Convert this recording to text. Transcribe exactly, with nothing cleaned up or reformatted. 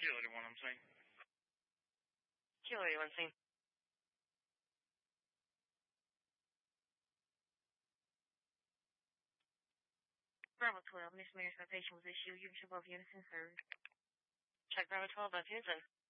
Kilo eighty-one, I'm saying. Kilo eighty-one, same. Bravo twelve, misdemeanor citation was issued. You can show both units in service. Check Bravo twelve, both units in.